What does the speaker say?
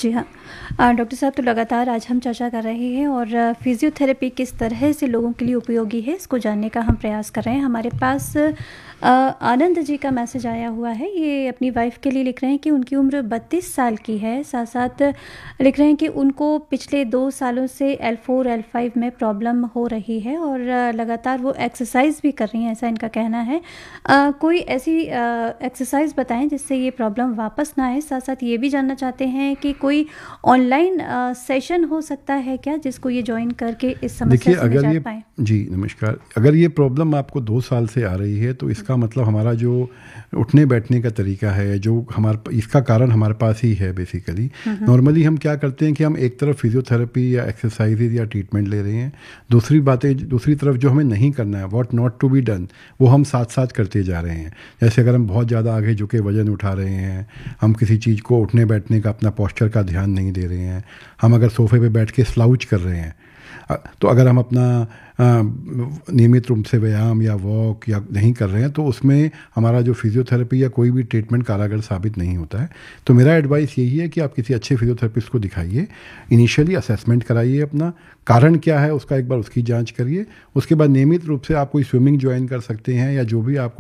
जी हाँ। डॉक्टर साहब, तो लगातार आज हम चर्चा कर रहे हैं और फिज़ियोथेरेपी किस तरह से लोगों के लिए उपयोगी है, इसको जानने का हम प्रयास कर रहे हैं। हमारे पास आनंद जी का मैसेज आया हुआ है। ये अपनी वाइफ़ के लिए लिख रहे हैं कि उनकी उम्र 32 साल की है। साथ-साथ लिख रहे हैं कि उनको पिछले 2 सालों से L4, L5 में प्रॉब्लम हो रही है और लगातार वो एक्सरसाइज़ भी कर रही हैं, ऐसा इनका कहना है। कोई ऐसी एक्सरसाइज़ बताएँ जिससे ये प्रॉब्लम वापस ना आए। साथ-साथ ये भी जानना चाहते हैं कि कोई ऑनलाइन सेशन हो सकता है क्या, जिसको ये जॉइन करके इस समस्या देखिए, से अगर ये निजात पाएँ? जी, नमस्कार। अगर ये प्रॉब्लम आपको 2 साल से आ रही है, तो इसका मतलब हमारा जो उठने-बैठने का तरीका है, जो इसका कारण हमारे पास ही है बेसिकली। हुँ, हुँ। नॉर्मली हम क्या करते हैं कि हम एक तरफ फिज़ियोथेरेपी या एक्सरसाइज़ेज़ या ट्रीटमेंट ले रहे हैं, दूसरी तरफ जो हमें नहीं करना है, what not to be done, वो हम साथ-साथ करते जा रहे हैं। जैसे अगर हम बहुत ज़्यादा आगे झुके वज़न उठा रहे हैं, हम किसी चीज़ को उठने-बैठने का अपना पोस्चर का ध्यान नहीं दे रहे हैं, हम अगर सोफ़े पे बैठ के स्लाउच कर रहे हैं, तो अगर हम अपना नियमित रूप से व्यायाम या वॉक या नहीं कर रहे हैं, तो उसमें हमारा जो फिजियोथेरेपी या कोई भी ट्रीटमेंट कारगर साबित नहीं होता है। तो मेरा एडवाइस यही है कि आप किसी अच्छे फिजियोथेरेपिस्ट को दिखाइए, इनिशियली असेसमेंट कराइए, अपना कारण क्या है उसका एक बार उसकी जांच करिए। उसके बाद नियमित रूप से आप कोई स्विमिंग ज्वाइन कर सकते हैं या जो भी आपको